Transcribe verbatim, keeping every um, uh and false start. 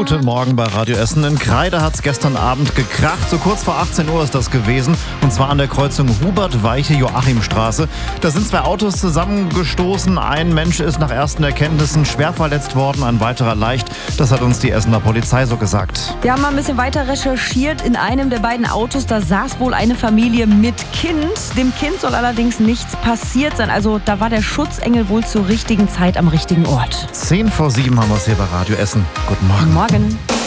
Guten Morgen bei Radio Essen. In Kreide hat es gestern Abend gekracht. So kurz vor achtzehn Uhr ist das gewesen. Und zwar an der Kreuzung Hubert-Weiche-Joachimstraße. Da sind zwei Autos zusammengestoßen. Ein Mensch ist nach ersten Erkenntnissen schwer verletzt worden, ein weiterer leicht. Das hat uns die Essener Polizei so gesagt. Wir haben mal ein bisschen weiter recherchiert. In einem der beiden Autos, da saß wohl eine Familie mit Kind. Dem Kind soll allerdings nichts passiert sein. Also da war der Schutzengel wohl zur richtigen Zeit am richtigen Ort. Zehn vor sieben haben wir es hier bei Radio Essen. Guten Morgen. Morgen.